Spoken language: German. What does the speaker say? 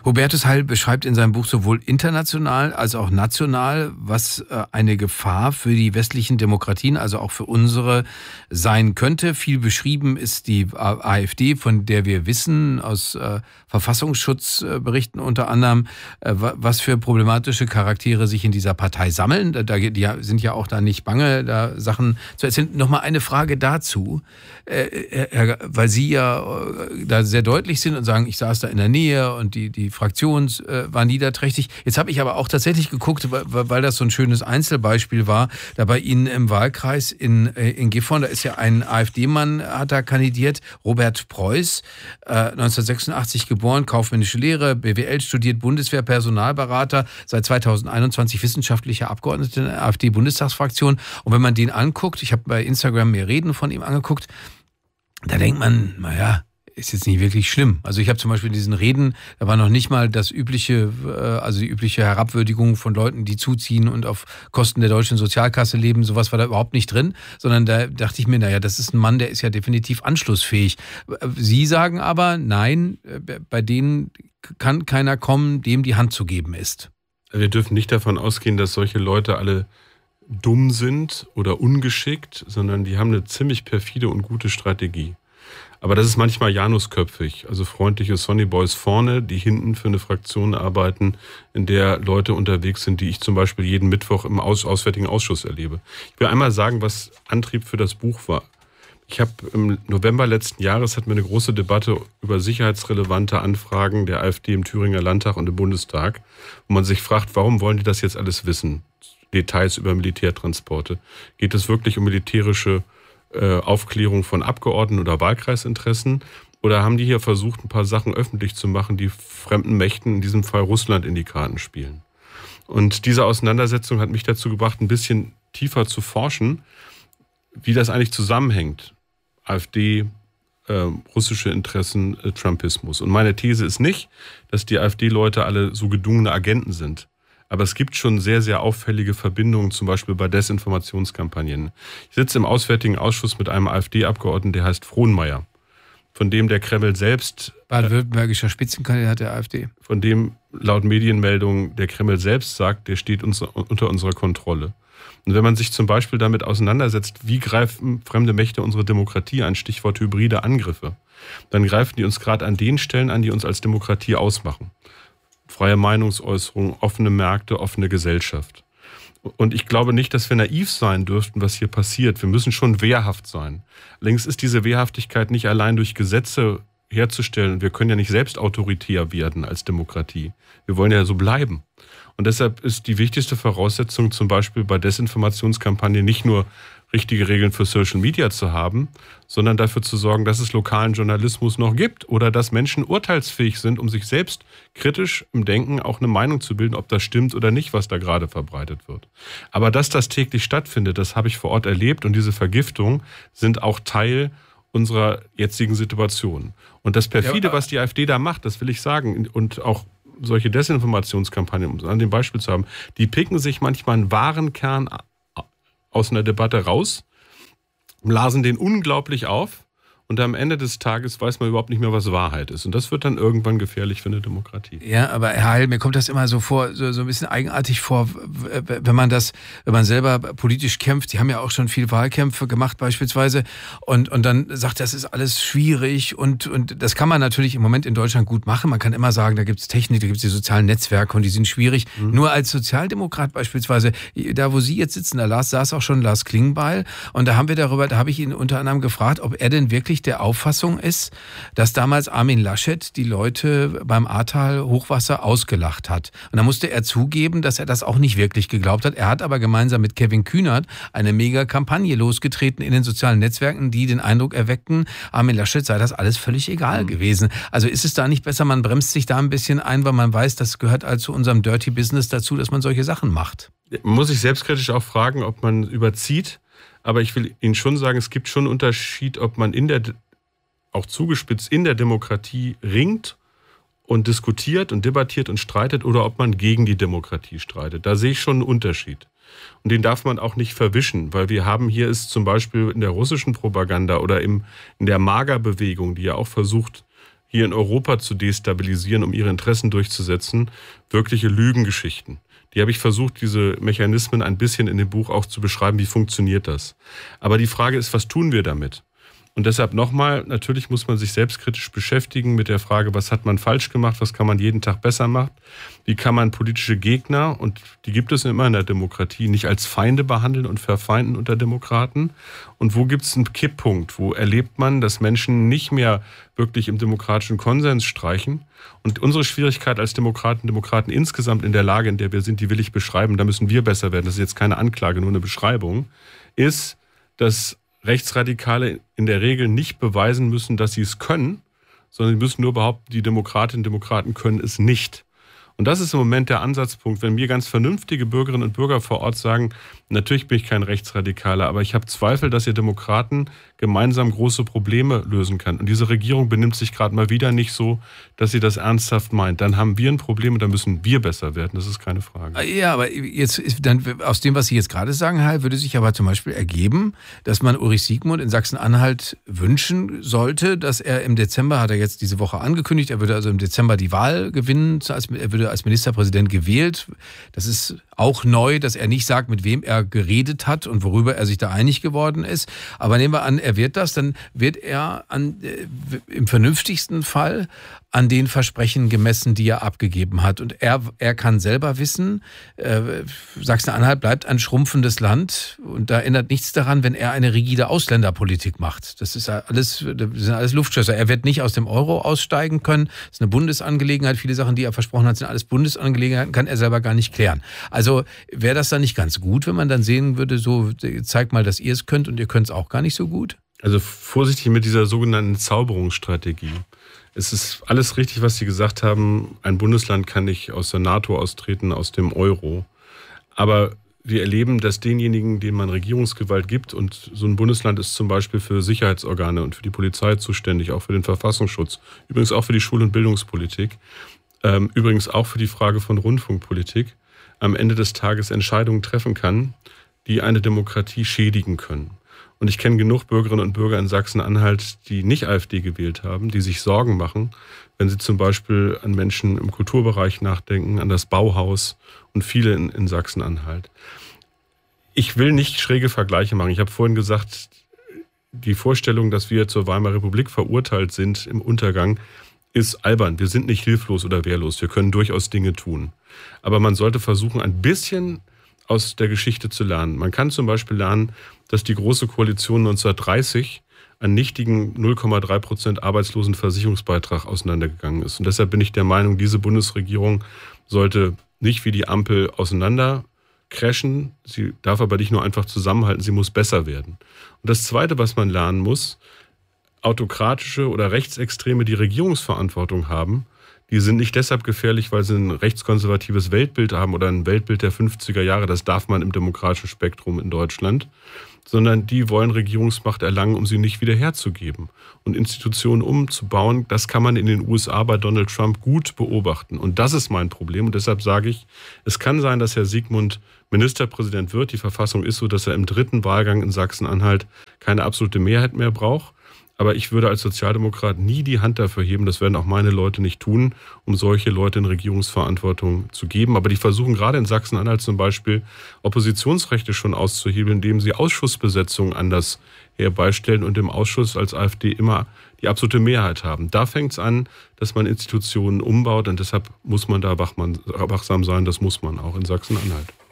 Hubertus Heil beschreibt in seinem Buch sowohl international als auch national, was eine Gefahr für die westlichen Demokratien, also auch für unsere, sein könnte. Viel beschrieben ist die AfD, von der wir wissen, aus Verfassungsschutzberichten unter anderem, was für problematische Charaktere sich in dieser Partei sammeln. Die sind ja auch da nicht bange, da Sachen zu erzählen. Nochmal eine Frage dazu, weil Sie ja da sehr deutlich sind und sagen, ich saß da in der Nähe und die Fraktion war niederträchtig. Jetzt habe ich aber auch tatsächlich geguckt, weil das so ein schönes Einzelbeispiel war, da bei Ihnen im Wahlkreis in Gifhorn, da ist ja ein AfD-Mann, hat da kandidiert, Robert Preuß, 1986 geboren, kaufmännische Lehre, BWL studiert, Bundeswehr, Personalberater, seit 2021 wissenschaftlicher Abgeordneter in der AfD-Bundestagsfraktion. Und wenn man den anguckt, ich habe bei Instagram mir Reden von ihm angeguckt, da denkt man, naja, ist jetzt nicht wirklich schlimm. Also ich habe zum Beispiel in diesen Reden, da war noch nicht mal das übliche, also die übliche Herabwürdigung von Leuten, die zuziehen und auf Kosten der deutschen Sozialkasse leben, sowas war da überhaupt nicht drin, sondern da dachte ich mir, naja, das ist ein Mann, der ist ja definitiv anschlussfähig. Sie sagen aber, nein, bei denen kann keiner kommen, dem die Hand zu geben ist. Wir dürfen nicht davon ausgehen, dass solche Leute alle dumm sind oder ungeschickt, sondern die haben eine ziemlich perfide und gute Strategie. Aber das ist manchmal janusköpfig, also freundliche Sonnyboys vorne, die hinten für eine Fraktion arbeiten, in der Leute unterwegs sind, die ich zum Beispiel jeden Mittwoch im Auswärtigen Ausschuss erlebe. Ich will einmal sagen, was Antrieb für das Buch war. Ich habe im November letzten Jahres hatten wir eine große Debatte über sicherheitsrelevante Anfragen der AfD im Thüringer Landtag und im Bundestag, wo man sich fragt, warum wollen die das jetzt alles wissen? Details über Militärtransporte. Geht es wirklich um militärische Aufklärung von Abgeordneten oder Wahlkreisinteressen? Oder haben die hier versucht, ein paar Sachen öffentlich zu machen, die fremden Mächten, in diesem Fall Russland, in die Karten spielen? Und diese Auseinandersetzung hat mich dazu gebracht, ein bisschen tiefer zu forschen, wie das eigentlich zusammenhängt. AfD, russische Interessen, Trumpismus. Und meine These ist nicht, dass die AfD-Leute alle so gedungene Agenten sind. Aber es gibt schon sehr, sehr auffällige Verbindungen, zum Beispiel bei Desinformationskampagnen. Ich sitze im Auswärtigen Ausschuss mit einem AfD-Abgeordneten, der heißt Frohnmaier, von dem der Kreml selbst... Baden-Württembergischer Spitzenkandidat der AfD. Von dem laut Medienmeldungen der Kreml selbst sagt, der steht unter unserer Kontrolle. Und wenn man sich zum Beispiel damit auseinandersetzt, wie greifen fremde Mächte unsere Demokratie an, Stichwort hybride Angriffe, dann greifen die uns gerade an den Stellen an, die uns als Demokratie ausmachen. Freie Meinungsäußerung, offene Märkte, offene Gesellschaft. Und ich glaube nicht, dass wir naiv sein dürften, was hier passiert. Wir müssen schon wehrhaft sein. Allerdings ist diese Wehrhaftigkeit nicht allein durch Gesetze herzustellen. Wir können ja nicht selbst autoritär werden als Demokratie. Wir wollen ja so bleiben. Und deshalb ist die wichtigste Voraussetzung zum Beispiel bei Desinformationskampagnen nicht nur richtige Regeln für Social Media zu haben, sondern dafür zu sorgen, dass es lokalen Journalismus noch gibt oder dass Menschen urteilsfähig sind, um sich selbst kritisch im Denken auch eine Meinung zu bilden, ob das stimmt oder nicht, was da gerade verbreitet wird. Aber dass das täglich stattfindet, das habe ich vor Ort erlebt und diese Vergiftungen sind auch Teil unserer jetzigen Situation. Und das Perfide, was die AfD da macht, das will ich sagen, und auch solche Desinformationskampagnen, um es an dem Beispiel zu haben, die picken sich manchmal einen wahren Kern aus einer Debatte raus, blasen den unglaublich auf und am Ende des Tages weiß man überhaupt nicht mehr, was Wahrheit ist. Und das wird dann irgendwann gefährlich für eine Demokratie. Ja, aber Herr Heil, mir kommt das immer so vor, so ein bisschen eigenartig vor, wenn man selber politisch kämpft. Sie haben ja auch schon viel Wahlkämpfe gemacht beispielsweise und dann sagt, das ist alles schwierig und das kann man natürlich im Moment in Deutschland gut machen. Man kann immer sagen, da gibt es Technik, da gibt es die sozialen Netzwerke und die sind schwierig. Nur als Sozialdemokrat beispielsweise, da wo Sie jetzt sitzen, da saß auch schon Lars Klingbeil und da habe ich ihn unter anderem gefragt, ob er denn wirklich der Auffassung ist, dass damals Armin Laschet die Leute beim Ahrtal-Hochwasser ausgelacht hat. Und da musste er zugeben, dass er das auch nicht wirklich geglaubt hat. Er hat aber gemeinsam mit Kevin Kühnert eine mega Kampagne losgetreten in den sozialen Netzwerken, die den Eindruck erweckten, Armin Laschet sei das alles völlig egal gewesen. Also ist es da nicht besser, man bremst sich da ein bisschen ein, weil man weiß, das gehört also zu unserem Dirty Business dazu, dass man solche Sachen macht? Man muss sich selbstkritisch auch fragen, ob man überzieht. Aber ich will Ihnen schon sagen, es gibt schon einen Unterschied, ob man auch zugespitzt in der Demokratie ringt und diskutiert und debattiert und streitet oder ob man gegen die Demokratie streitet. Da sehe ich schon einen Unterschied. Und den darf man auch nicht verwischen, weil hier ist zum Beispiel in der russischen Propaganda oder in der Magerbewegung, die ja auch versucht, hier in Europa zu destabilisieren, um ihre Interessen durchzusetzen, wirkliche Lügengeschichten. Die habe ich versucht, diese Mechanismen ein bisschen in dem Buch auch zu beschreiben, wie funktioniert das. Aber die Frage ist, was tun wir damit? Und deshalb nochmal, natürlich muss man sich selbstkritisch beschäftigen mit der Frage, was hat man falsch gemacht, was kann man jeden Tag besser machen, wie kann man politische Gegner, und die gibt es immer in der Demokratie, nicht als Feinde behandeln und verfeinden unter Demokraten, und wo gibt es einen Kipppunkt, wo erlebt man, dass Menschen nicht mehr wirklich im demokratischen Konsens streichen. Und unsere Schwierigkeit als Demokraten insgesamt in der Lage, in der wir sind, die will ich beschreiben, da müssen wir besser werden, das ist jetzt keine Anklage, nur eine Beschreibung, ist, dass Rechtsradikale in der Regel nicht beweisen müssen, dass sie es können, sondern sie müssen nur behaupten, die Demokratinnen und Demokraten können es nicht. Und das ist im Moment der Ansatzpunkt, wenn mir ganz vernünftige Bürgerinnen und Bürger vor Ort sagen, natürlich bin ich kein Rechtsradikaler, aber ich habe Zweifel, dass ihr Demokraten gemeinsam große Probleme lösen kann. Und diese Regierung benimmt sich gerade mal wieder nicht so, dass sie das ernsthaft meint. Dann haben wir ein Problem und dann müssen wir besser werden. Das ist keine Frage. Ja, aber jetzt dann aus dem, was Sie jetzt gerade sagen, würde sich aber zum Beispiel ergeben, dass man Ulrich Siegmund in Sachsen-Anhalt wünschen sollte, dass er im Dezember, hat er jetzt diese Woche angekündigt, er würde also im Dezember die Wahl gewinnen, er würde als Ministerpräsident gewählt. Das ist auch neu, dass er nicht sagt, mit wem er geredet hat und worüber er sich da einig geworden ist. Aber nehmen wir an, er wird das, dann wird er im vernünftigsten Fall an den Versprechen gemessen, die er abgegeben hat. Und er kann selber wissen, Sachsen-Anhalt bleibt ein schrumpfendes Land und da ändert nichts daran, wenn er eine rigide Ausländerpolitik macht. Das sind alles Luftschlösser. Er wird nicht aus dem Euro aussteigen können. Das ist eine Bundesangelegenheit. Viele Sachen, die er versprochen hat, sind alles Bundesangelegenheiten, kann er selber gar nicht klären. Also wäre das dann nicht ganz gut, wenn man dann sehen würde, so zeigt mal, dass ihr es könnt und ihr könnt es auch gar nicht so gut? Also vorsichtig mit dieser sogenannten Zauberungsstrategie. Es ist alles richtig, was Sie gesagt haben. Ein Bundesland kann nicht aus der NATO austreten, aus dem Euro. Aber wir erleben, dass denjenigen, denen man Regierungsgewalt gibt, und so ein Bundesland ist zum Beispiel für Sicherheitsorgane und für die Polizei zuständig, auch für den Verfassungsschutz, übrigens auch für die Schul- und Bildungspolitik, übrigens auch für die Frage von Rundfunkpolitik, am Ende des Tages Entscheidungen treffen kann, die eine Demokratie schädigen können. Und ich kenne genug Bürgerinnen und Bürger in Sachsen-Anhalt, die nicht AfD gewählt haben, die sich Sorgen machen, wenn sie zum Beispiel an Menschen im Kulturbereich nachdenken, an das Bauhaus und viele in Sachsen-Anhalt. Ich will nicht schräge Vergleiche machen. Ich habe vorhin gesagt, die Vorstellung, dass wir zur Weimarer Republik verurteilt sind im Untergang, ist albern. Wir sind nicht hilflos oder wehrlos. Wir können durchaus Dinge tun. Aber man sollte versuchen, ein bisschen aus der Geschichte zu lernen. Man kann zum Beispiel lernen, dass die Große Koalition 1930 an nichtigen 0,3% Arbeitslosenversicherungsbeitrag auseinandergegangen ist. Und deshalb bin ich der Meinung, diese Bundesregierung sollte nicht wie die Ampel auseinander crashen. Sie darf aber nicht nur einfach zusammenhalten, sie muss besser werden. Und das Zweite, was man lernen muss, autokratische oder Rechtsextreme, die Regierungsverantwortung haben, die sind nicht deshalb gefährlich, weil sie ein rechtskonservatives Weltbild haben oder ein Weltbild der 50er Jahre, das darf man im demokratischen Spektrum in Deutschland, sondern die wollen Regierungsmacht erlangen, um sie nicht wieder herzugeben. Und Institutionen umzubauen, das kann man in den USA bei Donald Trump gut beobachten. Und das ist mein Problem. Und deshalb sage ich, es kann sein, dass Herr Siegmund Ministerpräsident wird. Die Verfassung ist so, dass er im 3. Wahlgang in Sachsen-Anhalt keine absolute Mehrheit mehr braucht. Aber ich würde als Sozialdemokrat nie die Hand dafür heben, das werden auch meine Leute nicht tun, um solche Leute in Regierungsverantwortung zu geben. Aber die versuchen gerade in Sachsen-Anhalt zum Beispiel Oppositionsrechte schon auszuhebeln, indem sie Ausschussbesetzungen anders herbeistellen und im Ausschuss als AfD immer die absolute Mehrheit haben. Da fängt es an, dass man Institutionen umbaut und deshalb muss man da wachsam sein, das muss man auch in Sachsen-Anhalt.